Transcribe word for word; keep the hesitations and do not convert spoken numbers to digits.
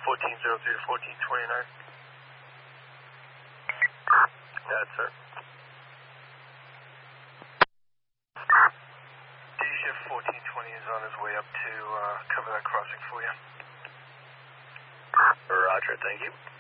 fourteen oh three to fourteen twenty-nine. That's sir. D-shift fourteen twenty is on his way up to uh, cover that crossing for you. Roger, thank you.